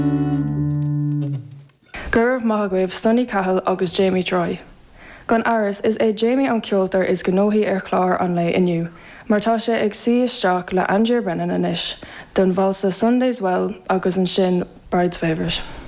Gurb Mahagweb, Stunny Cahill agus Jamie Troy. Gan Aris is Jamie an Cioltar is gnóhi chlár an lei iniu. Martá sé ag si isteach le Andrew Brennan inis, don bhalsa Sundays Well agus an sin Bride's Favours.